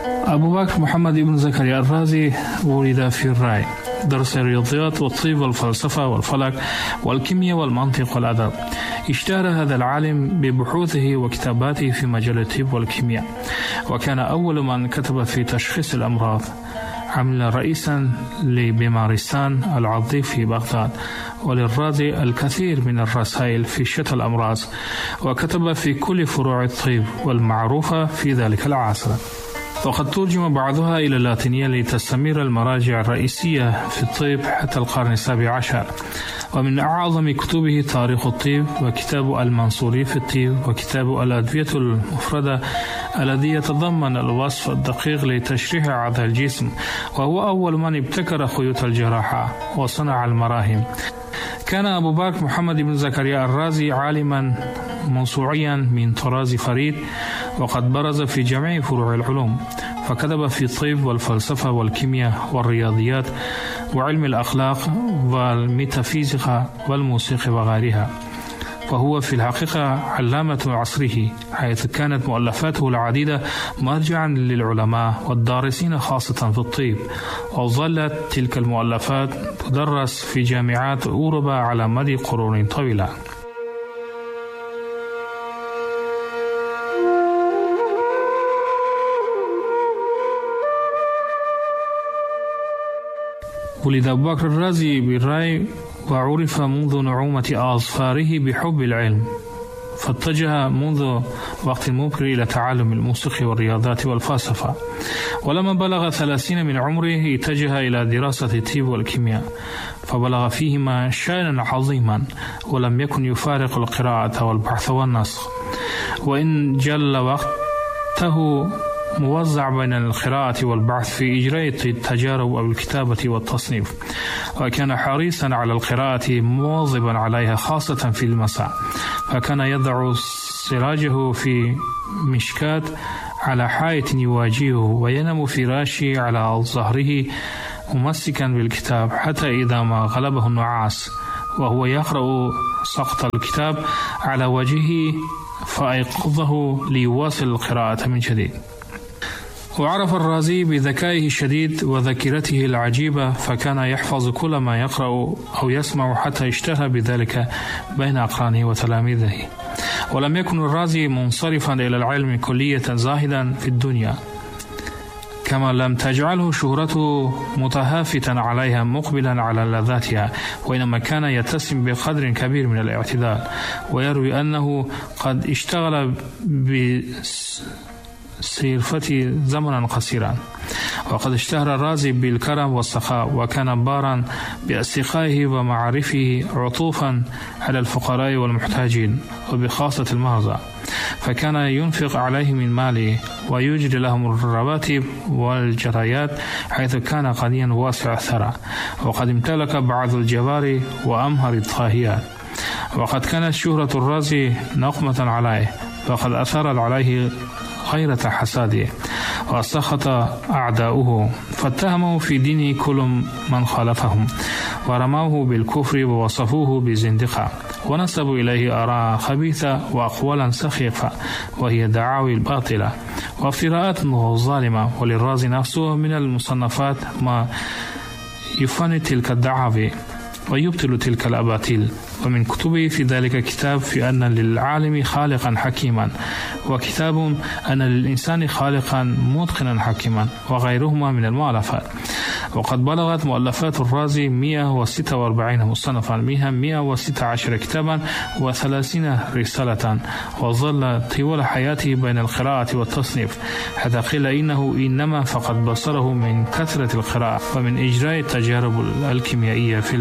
أبو بكر محمد بن زكريا الرازي ولد في الراي، درس الرياضيات والطب والفلسفة والفلك والكيمياء والمنطق والأدب. اشتهر هذا العالم ببحوثه وكتاباته في مجال الطب والكيمياء، وكان أول من كتب في تشخيص الأمراض. عمل رئيسا لبيمارستان العضي في بغداد، وللرازي الكثير من الرسائل في شتى الأمراض، وكتب في كل فروع الطب والمعروفة في ذلك العصر، وقد ترجم بعضها إلى اللاتينية لتستمر المراجع الرئيسية في الطب حتى القرن ال17. ومن أعظم كتبه تاريخ الطب، وكتاب المنصوري في الطب، وكتاب الأدوية المفردة الذي يتضمن الوصف الدقيق لتشريح أعضاء الجسم، وهو أول من ابتكر خيوط الجراحة وصنع المراهم. كان أبو بكر محمد بن زكريا الرازي عالما موسوعيا من طراز فريد، وقد برز في جميع فروع العلوم، فكتب في الطب والفلسفة والكيمياء والرياضيات وعلم الأخلاق والميتافيزيقا والموسيقى وغيرها. وهو في الحقيقة علامة عصره، حيث كانت مؤلفاته العديدة مرجعا للعلماء والدارسين خاصة في الطب، وظلت تلك المؤلفات تدرس في جامعات أوروبا على مدى قرون طويلة. ولد أبو بكر الرازي بالراي، وعرف منذ نعومة أظفاره بحب العلم، فاتجه منذ وقت مبكر إلى تعلم الموسيقى والرياضات والفلسفة. ولما بلغ 30 من عمره اتجه إلى دراسة الطب والكيمياء، فبلغ فيهما شأنا عظيما، ولم يكن يفارق القراءة والبحث والنسخ، وإن جل وقته موزع بين القراءة والبحث في إجراء التجارب أو الكتابة والتصنيف. وكان حريصا على القراءة مواظبا عليها خاصة في المساء، فكان يضع سراجه في مشكاة على حائط يواجهه، وينام فراشي على ظهره ممسكا بالكتاب، حتى إذا ما غلبه النعاس وهو يقرأ سقط الكتاب على وجهه فأيقظه ليواصل القراءة من جديد. وعرف الرازي بذكائه الشديد وذاكرته العجيبة، فكان يحفظ كل ما يقرأ أو يسمع، حتى اشتهر بذلك بين أقرانه وتلاميذه. ولم يكن الرازي منصرفا إلى العلم كلية زاهدا في الدنيا، كما لم تجعله شهرته متهافتا عليها مقبلا على لذاتها، وإنما كان يتسم بقدر كبير من الاعتدال، ويروي أنه قد اشتغل بسيرفتي زمنا قصيرا. وقد اشتهر الرازي بالكرم والسخاء، وكان بارا بأصدقائه ومعارفه، عطوفا على الفقراء والمحتاجين وبخاصة المرضى، فكان ينفق عليهم من ماله ويجري لهم الرواتب والجرايات، حيث كان غنيا واسع الثراء، وقد امتلك بعض الجوار وأمهر الطاهيات. وقد كانت شهرة الرازي نقمة عليه، وقد أثارت عليه غيرة حساده، وسخط أعداؤه، فاتهموا في دينه كل من خالفهم، ورموه بالكفر ووصفوه بزندقة، ونسبوا إليه آراء خبيثة وأقوالا سخيفة، وهي دعاوي الباطلة وافتراءات ظالمة. وللرازي نفسه من المصنفات ما يفند تلك الدعاوي ويبطل تلك الأباطيل. ومن كتبه في ذلك كتاب في أن للعالم خالقا حكيما، وكتاب أن للإنسان خالقا متقنا حكيما، وغيرهما من المؤلفات. وقد بلغت مؤلفات الرازي 146 مصنفا، منها 116 كتابا و30 رسالة، وظل طوال حياته بين القراءة والتصنيف، حتى قيل إنه إنما فقد بصره من كثرة القراءة ومن إجراء التجارب الكيميائية في